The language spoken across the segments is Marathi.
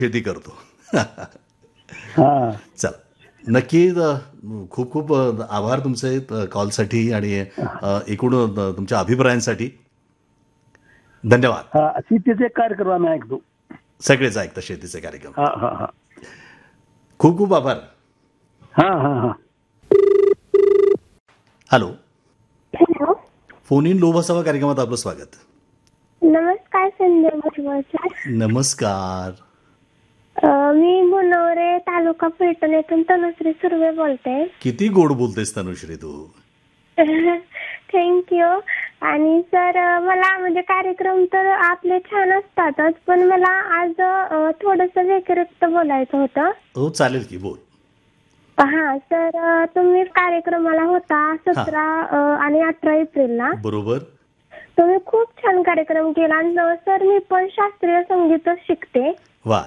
शेती करतो. हा. चला, नक्की खूप खूप आभार तुमचे कॉलसाठी आणि एकूण तुमच्या अभिप्रायांसाठी. धन्यवाद. हा, शेतीचे कार्यक्रम आम्ही ऐकतो. सगळेच ऐकतात शेतीचे कार्यक्रम. हा हा हा खूप खूप आभार. हा हा हा. हॅलो, हॅलो, फोन इन लोभ असावा कार्यक्रमात आपलं स्वागत. नमस्कार संजय भुजबळ सर. नमस्कार. मी मुनवरे तालुका फलटण येथून तनुश्री सुर्वे बोलते. किती गोड बोलतेस तनुश्री तू. थँक्यू. आणि सर, मला म्हणजे कार्यक्रम तर आपले छान असतातच, पण मला आज थोडंसं व्यतिरिक्त बोलायचं होतं. हो, चालेल की, बोल. हा सर, तुम्ही कार्यक्रमाला होता 17 आणि 18 एप्रिलला. बरोबर. तुम्ही खूप छान कार्यक्रम केला. आणि सर, मी पण शास्त्रीय संगीतच शिकते. वा.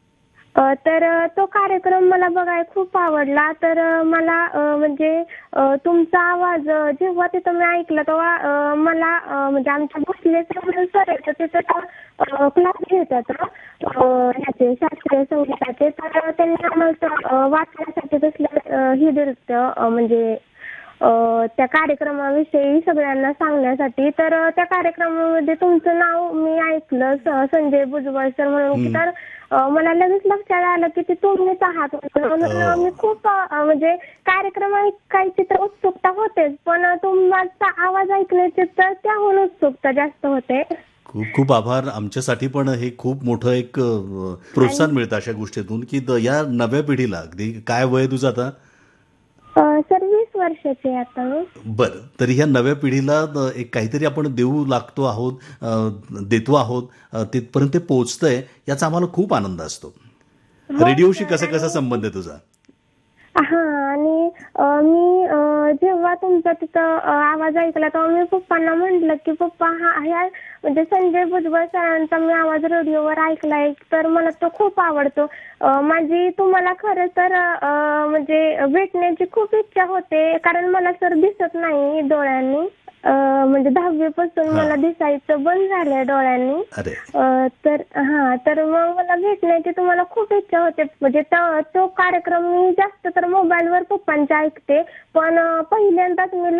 तर तो कार्यक्रम मला बघायला खूप आवडला. तर मला म्हणजे तुमचा आवाज जेव्हा तिथं मी ऐकला तेव्हा मला म्हणजे आमच्या भोसले म्हणून सर आहेत तिथं क्लास घेतात ह्याचे शास्त्रीय संगीताचे. तर त्यांनी आम्हाला वाचण्यासाठी तसलं हे दिलं म्हणजे त्या कार्यक्रमाविषयी सगळ्यांना सांगण्यासाठी. तर त्या कार्यक्रमामध्ये तुमचं नाव मी ऐकलं, संजय भुजबळ सर म्हणून. तर मला लगेच लक्षात आलं की ते तुम्हीच आहात म्हणून. मी खूप म्हणजे कार्यक्रम ऐकायची तर उत्सुकता होतेच, पण तुमचा आवाज ऐकण्याची तर त्याहून उत्सुकता जास्त होते. खूप खूप आभार. आमच्यासाठी पण हे खूप मोठं एक प्रोत्साहन मिळतं अशा गोष्टीतून की या नव्या पिढीला. अगदी काय वय तुझं आता? सर 20 वर्षाचे आता मी. बरं, तरी ह्या नव्या पिढीला एक काहीतरी आपण देऊ लागतो आहोत, देतो आहोत, तिथपर्यंत ते पोहोचतंय याचा आम्हाला खूप आनंद असतो. रेडिओशी कसा कसा संबंध आहे तुझा? हा, आणि मी जेव्हा तुमचा तिथं आवाज ऐकला तेव्हा मी पप्पांना म्हटलं की पप्पा, ह्या म्हणजे संजय भुजबळ सरांचा मी आवाज रेडिओवर ऐकलाय, तर मला तो खूप आवडतो. माझी तुम्हाला खरं तर म्हणजे भेटण्याची खूप इच्छा होते, कारण मला सर दिसत नाही डोळ्यांनी. म्हणजे 10वी पासून मला दिसायचं बंद झालंय डोळ्यांनी. तर मग मला भेटण्याची तुम्हाला खूप इच्छा होते. म्हणजे तो कार्यक्रम मी जास्त तर मोबाईलवर पप्पांच्या ऐकते, पण पहिल्यांदाच मी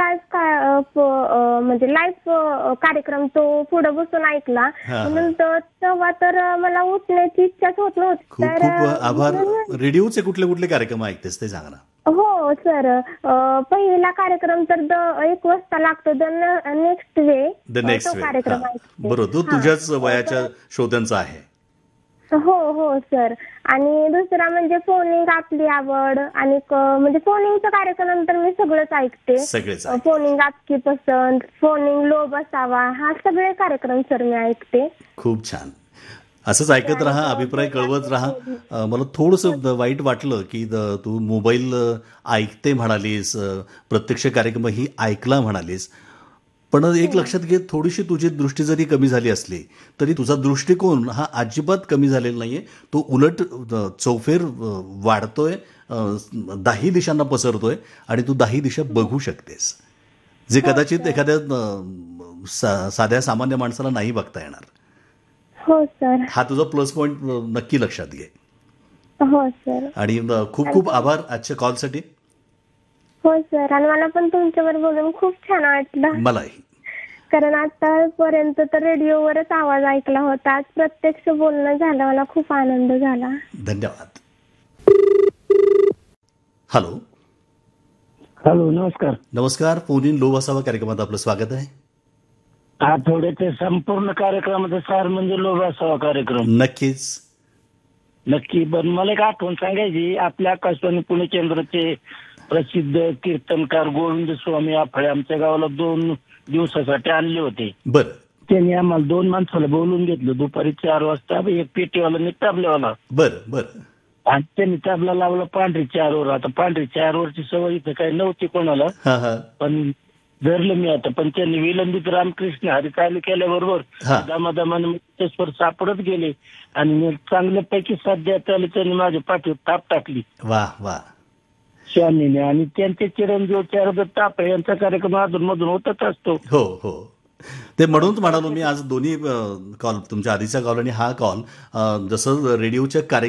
लाईव्ह कार्यक्रम तो पुढे बसून ऐकला. म्हणून तेव्हा तर मला उठण्याची इच्छाच होत नव्हती. खूप खूप आभार. रेडिओचे कुठले कुठले कार्यक्रम ऐकतेस ते सांग ना. हो सर, पहिला कार्यक्रम तर 1 वाजता लागतो, द नेक्स्ट वे कार्यक्रम. बरोबर, तो तुझ्याच वयाच्या श्रोत्यांचा आहे. हो हो सर. आणि दुसरा म्हणजे फोनिंग आपली आवड, आणि म्हणजे फोनिंगचा कार्यक्रम तर मी सगळंच ऐकते. फोनिंग आपकी पसंत, फोनिंग लोभ असावा, हा सगळे कार्यक्रम सर मी ऐकते. खूप छान. असंच ऐकत राहा, अभिप्राय कळवत राहा. मला थोडंसं वाईट वाटलं की तू मोबाईल ऐकते म्हणालीस, प्रत्यक्ष कार्यक्रम ही ऐकला म्हणालीस, पण एक लक्षात घे, थोडीशी तुझी दृष्टी जरी कमी झाली असली तरी तुझा दृष्टिकोन हा अजिबात कमी झालेला नाहीये. तो उलट चौफेर वाढतोय, 10 दिशांना पसरतोय, आणि तू 10 दिशा बघू शकतेस, जे कदाचित एखाद्या साध्या सामान्य माणसाला नाही बघता येणार. हो सर. हा तुझा प्लस पॉइंट नक्की लक्षात घे. हो सर. आणि खूप खूप आभार आजच्या कॉलसाठी. हो सर, आणि मला पण तुमच्यावर बोलून खूप छान वाटलं. मलाही. कारण आतापर्यंत तर रेडिओवरच आवाज ऐकला होता, आज प्रत्यक्ष बोलणं झालं, मला खूप आनंद झाला. धन्यवाद. हॅलो. हॅलो, नमस्कार. नमस्कार. फोन इन लोभ असावा कार्यक्रमात आपलं स्वागत आहे. आठवड्याचे संपूर्ण कार्यक्रमाचा सार म्हणजे लोभ असावा कार्यक्रम. नक्कीच. नक्की. पण मला एक आठवण सांगायची, आपल्या आकाशवाणी पुणे केंद्राचे प्रसिद्ध कीर्तनकार गोविंद स्वामी आफळे आमच्या गावाला 2 दिवसासाठी आणले होते. बरं. त्यांनी आम्हाला 2 माणसाला बोलून घेतलं. दुपारी 4 वाजता एक पेटीवाला आणि तबल्यावाला. बरं बरं. आणि त्यांनी तबला लावला पांढरी 4वर. आता पांढरी 4वरची सवय इथं काही नव्हती कोणाला, पण धरलं मी आता. पण त्यांनी विलंबित रामकृष्ण हरी चालू केल्याबरोबर दमादमाने स्वर सापडत गेले, आणि चांगल्यापैकी साध्य त्याला त्यांनी माझ्या पाठीवर ताप टाकली. वा वा. स्वामीने. आणि त्यांचे चिरंजीव चारुदत्त ताप यांचा कार्यक्रम अधून मधून होतच असतो. हो हो. ते म्हणूनच म्हणालो मी आज दोन्ही कॉल, तुमच्या आधीचा कॉल आणि हा कॉल, जसं रेडिओच्या